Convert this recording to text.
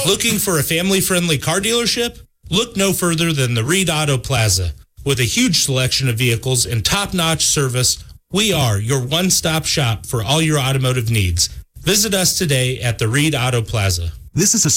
Looking for a family-friendly car dealership? Look no further than the Reed Auto Plaza. With a huge selection of vehicles and top-notch service, we are your one-stop shop for all your automotive needs. Visit us today at the Reed Auto Plaza. This is a